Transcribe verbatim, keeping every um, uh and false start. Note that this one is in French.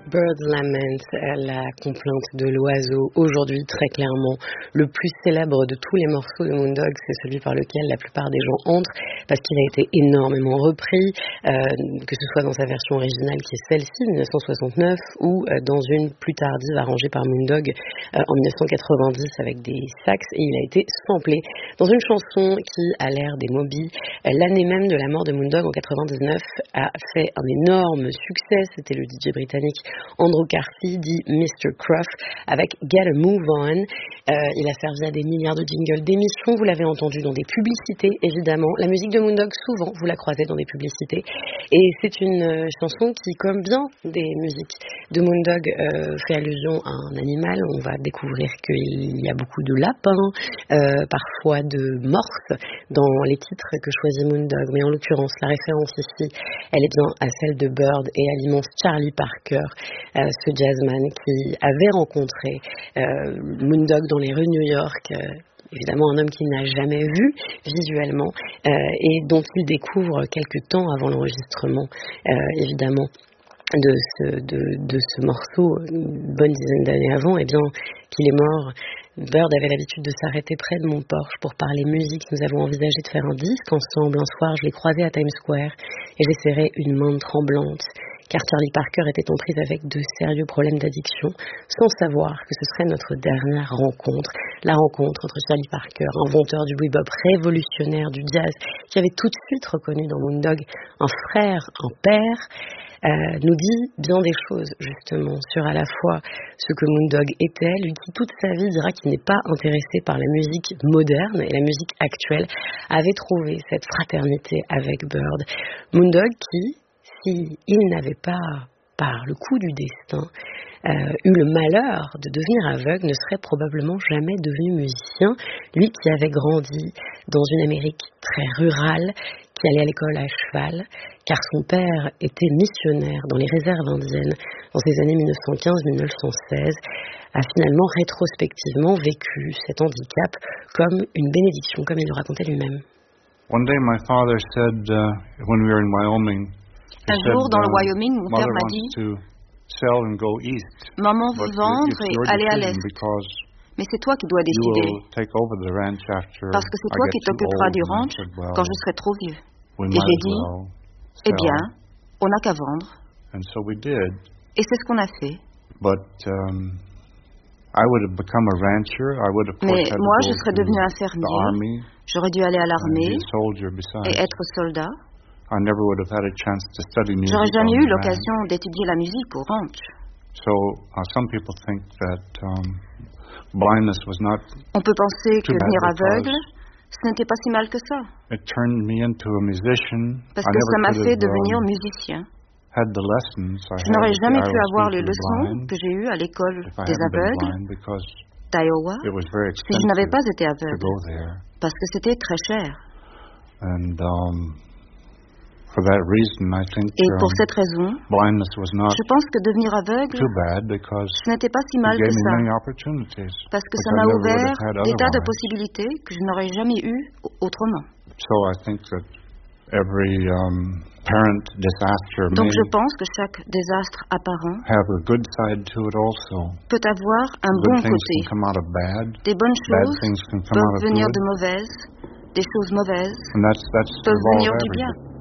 Bird Lament, la complainte de l'oiseau. Aujourd'hui, très clairement, le plus célèbre de tous les morceaux de Moondog, c'est celui par lequel la plupart des gens entrent, parce qu'il a été énormément repris, euh, que ce soit dans sa version originale, qui est celle-ci, dix-neuf cent soixante-neuf, ou euh, dans une plus tardive, arrangée par Moondog euh, en dix-neuf cent quatre-vingt-dix, avec des sax, et il a été samplé dans une chanson qui a l'air des Moby. L'année même de la mort de Moondog, en quatre-vingt-dix-neuf, a fait un énorme succès. C'était le D J britannique Andrew Carthy, dit mister Cruff, avec Gotta Move On. Euh, il a servi à des milliards de jingles d'émissions, vous l'avez entendu dans des publicités, évidemment. La musique de Moondog, souvent, vous la croisez dans des publicités. Et c'est une euh, chanson qui, comme bien des musiques de Moondog, euh, fait allusion à un animal. On va découvrir qu'il y a beaucoup de lapins, euh, parfois de morses, dans les titres que choisit Moondog. Mais en l'occurrence, la référence ici, elle est bien à celle de Bird et à l'immense Charlie Parker, euh, ce jazzman qui avait rencontré euh, Moondog dans les rues de New York, euh, évidemment un homme qu'il n'a jamais vu visuellement, euh, et dont il découvre quelques temps avant l'enregistrement, euh, évidemment, de ce, de, de ce morceau, une bonne dizaine d'années avant, et bien qu'il est mort. Bird avait l'habitude de s'arrêter près de mon Porsche pour parler musique. Nous avons envisagé de faire un disque ensemble. Un soir, je l'ai croisé à Times Square et j'ai serré une main tremblante, car Charlie Parker était en prise avec de sérieux problèmes d'addiction, sans savoir que ce serait notre dernière rencontre. La rencontre entre Charlie Parker, inventeur du bebop, révolutionnaire du jazz, qui avait tout de suite reconnu dans Moondog un frère, un père, Euh, nous dit bien des choses, justement, sur à la fois ce que Moondog était, lui qui toute sa vie dira qu'il n'est pas intéressé par la musique moderne et la musique actuelle, avait trouvé cette fraternité avec Bird. Moondog qui, s'il n'avait pas, par le coup du destin, euh, eu le malheur de devenir aveugle, ne serait probablement jamais devenu musicien. Lui qui avait grandi dans une Amérique très rurale, qui allait à l'école à cheval, car son père était missionnaire dans les réserves indiennes dans ces années dix-neuf cent quinze à dix-neuf cent seize, a finalement rétrospectivement vécu cet handicap comme une bénédiction, comme il le racontait lui-même. One day my father said, uh, when we were in Wyoming, un jour, dans le Wyoming, mon père m'a dit, maman veut vendre et aller à l'est, mais c'est toi qui dois décider, parce que c'est toi qui t'occuperas du ranch quand je serai trop vieux. Et j'ai dit, eh bien, on n'a qu'à vendre. Et c'est ce qu'on a fait. Mais moi, je serais devenu un fermier, j'aurais dû aller à l'armée et être soldat. J'aurais jamais eu l'occasion d'étudier la musique au ranch. On peut penser que devenir aveugle, ce n'était pas si mal que ça. Parce que ça m'a fait devenir musicien. Je n'aurais jamais pu avoir les leçons que j'ai eues à l'école des aveugles d'Iowa si je n'avais pas été aveugle, parce que c'était très cher. Et pour cette raison, je pense que devenir aveugle, ce n'était pas si mal que ça, parce que ça m'a ouvert des tas de possibilités que je n'aurais jamais eues autrement. Donc je pense que chaque désastre apparent peut avoir un bon côté. Des bonnes choses peuvent venir de mauvaises, des choses mauvaises peuvent venir du bien.